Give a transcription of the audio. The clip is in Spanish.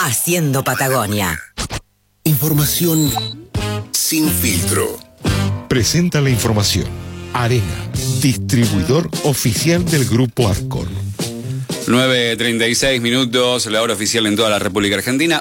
haciendo Patagonia. Información sin filtro. Presenta la información Arena, distribuidor oficial del Grupo Arcor. 9:36 minutos, la hora oficial en toda la República Argentina.